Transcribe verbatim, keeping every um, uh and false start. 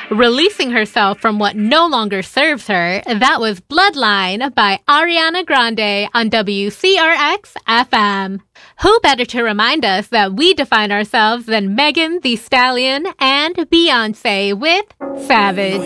Releasing herself from what no longer serves her, that was Bloodline by Ariana Grande on W C R X F M. Who better to remind us that we define ourselves than Megan Thee Stallion and Beyonce with Savage.